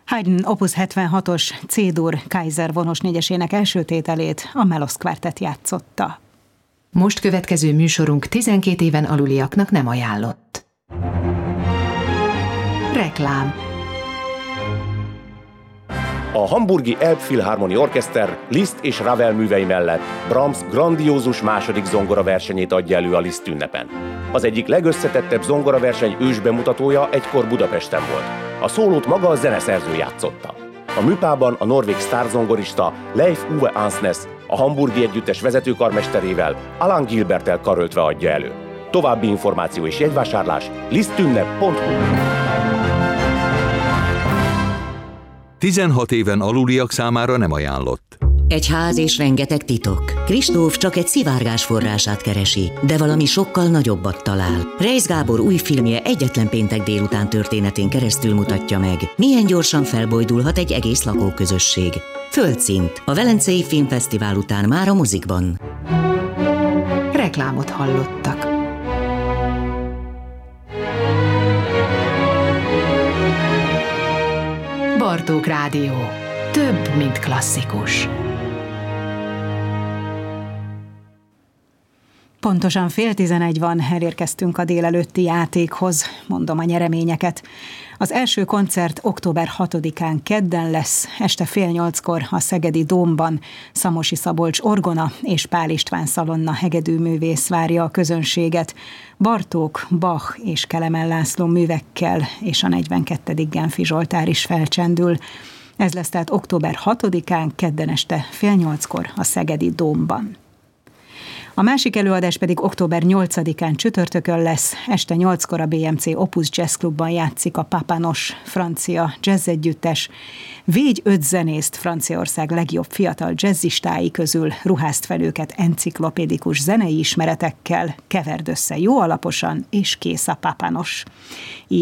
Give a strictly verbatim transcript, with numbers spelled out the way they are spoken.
Haydn Opus hetvenhatos C-dur Kaiser vonos négyesének első tételét a Melos Quartet játszotta. Most következő műsorunk tizenkét éven aluliaknak nem ajánlott. Reklám. A hamburgi Elbphilharmonie Orchester Liszt és Ravel művei mellett Brahms grandiózus második zongoraversenyét adja elő a Liszt ünnepen. Az egyik legösszetettebb zongoraverseny ősbemutatója egykor Budapesten volt. A szólót maga a zeneszerző játszotta. A műpában a norvég sztárzongorista Leif Ove Ansnes a hamburgi együttes vezetőkarmesterével, Alan Gilberttel karöltve adja elő. További információ és jegyvásárlás lisztünnep pont hu. tizenhat éven aluliak számára nem ajánlott. Egy ház és rengeteg titok. Kristóf csak egy szivárgás forrását keresi, de valami sokkal nagyobbat talál. Reisz Gábor új filmje egyetlen péntek délután történetén keresztül mutatja meg, milyen gyorsan felbojdulhat egy egész lakóközösség. Földszint. A Velencei Filmfesztivál után már a mozikban. Reklámot hallottak. Bartók Rádió. Több, mint klasszikus. Pontosan fél tizenegy van, elérkeztünk a délelőtti játékhoz, mondom a nyereményeket. Az első koncert október hatodikán kedden lesz, este fél nyolckor a Szegedi Dómban. Szamosi Szabolcs orgona és Pál István Szalonna hegedűművész várja a közönséget. Bartók, Bach és Kelemen László művekkel, és a negyvenkettedik Genfi Zsoltár is felcsendül. Ez lesz tehát október hatodikán kedden este fél nyolckor a Szegedi Dómban. A másik előadás pedig október nyolcadikán csütörtökön lesz, este nyolckor a bé em cé Opus Jazz Clubban játszik a Papanos francia jazzegyüttes. Végy öt zenészt Franciaország legjobb fiatal jazzistái közül, ruházt fel őket enciklopédikus zenei ismeretekkel, keverd össze jó alaposan, és kész a Papanos.